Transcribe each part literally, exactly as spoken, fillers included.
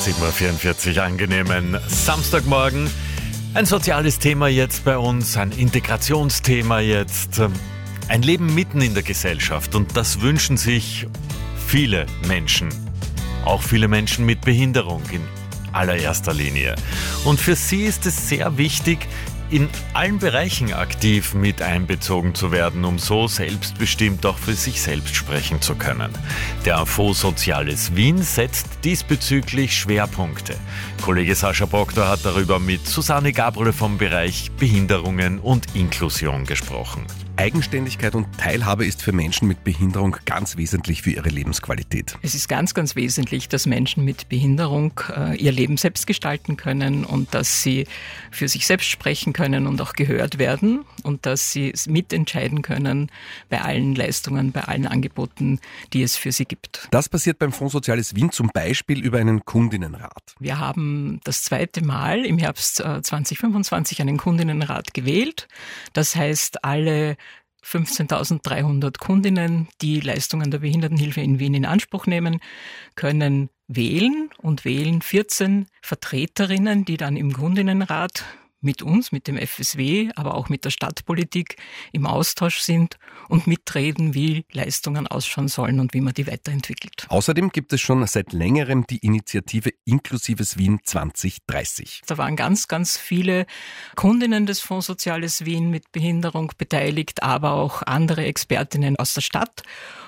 sieben Uhr vierundvierzig, angenehmen Samstagmorgen. Ein soziales Thema jetzt bei uns, ein Integrationsthema jetzt, ein Leben mitten in der Gesellschaft, und das wünschen sich viele Menschen, auch viele Menschen mit Behinderung in allererster Linie. Und für sie ist es sehr wichtig, in allen Bereichen aktiv mit einbezogen zu werden, um so selbstbestimmt auch für sich selbst sprechen zu können. Der Fonds Soziales Wien setzt diesbezüglich Schwerpunkte. Kollege Sascha Proctor hat darüber mit Susanne Gabrele vom Bereich Behinderungen und Inklusion gesprochen. Eigenständigkeit und Teilhabe ist für Menschen mit Behinderung ganz wesentlich für ihre Lebensqualität. Es ist ganz, ganz wesentlich, dass Menschen mit Behinderung äh, ihr Leben selbst gestalten können und dass sie für sich selbst sprechen können und auch gehört werden und dass sie mitentscheiden können bei allen Leistungen, bei allen Angeboten, die es für sie gibt. Das passiert beim Fonds Soziales Wien zum Beispiel über einen Kundinnenrat. Wir haben das zweite Mal im Herbst äh, zwanzig fünfundzwanzig einen Kundinnenrat gewählt. Das heißt, alle fünfzehntausenddreihundert Kundinnen, die Leistungen der Behindertenhilfe in Wien in Anspruch nehmen, können wählen und wählen vierzehn Vertreterinnen, die dann im Kundinnenrat mit uns, mit dem F S W, aber auch mit der Stadtpolitik im Austausch sind und mitreden, wie Leistungen ausschauen sollen und wie man die weiterentwickelt. Außerdem gibt es schon seit längerem die Initiative Inklusives Wien zwanzig dreißig. Da waren ganz, ganz viele Kundinnen des Fonds Soziales Wien mit Behinderung beteiligt, aber auch andere Expertinnen aus der Stadt.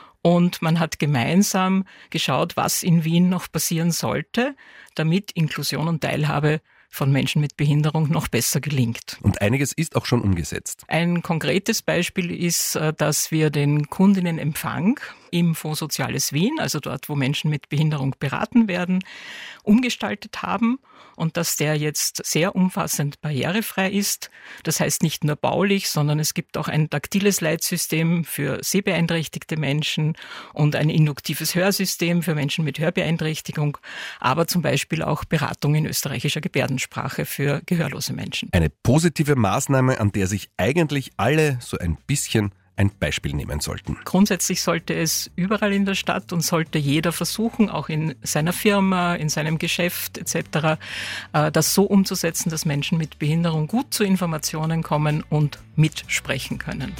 Und man hat gemeinsam geschaut, was in Wien noch passieren sollte, damit Inklusion und Teilhabe von Menschen mit Behinderung noch besser gelingt. Und einiges ist auch schon umgesetzt. Ein konkretes Beispiel ist, dass wir den Kundinnenempfang im Fonds Soziales Wien, also dort, wo Menschen mit Behinderung beraten werden, umgestaltet haben und dass der jetzt sehr umfassend barrierefrei ist. Das heißt nicht nur baulich, sondern es gibt auch ein taktiles Leitsystem für sehbeeinträchtigte Menschen und ein induktives Hörsystem für Menschen mit Hörbeeinträchtigung, aber zum Beispiel auch Beratung in österreichischer Gebärdensprache für gehörlose Menschen. Eine positive Maßnahme, an der sich eigentlich alle so ein bisschen ein Beispiel nehmen sollten. Grundsätzlich sollte es überall in der Stadt und sollte jeder versuchen, auch in seiner Firma, in seinem Geschäft et cetera, das so umzusetzen, dass Menschen mit Behinderung gut zu Informationen kommen und mitsprechen können.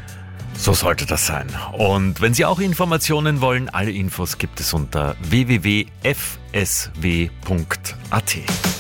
So sollte das sein. Und wenn Sie auch Informationen wollen, alle Infos gibt es unter w w w punkt f s w punkt a t.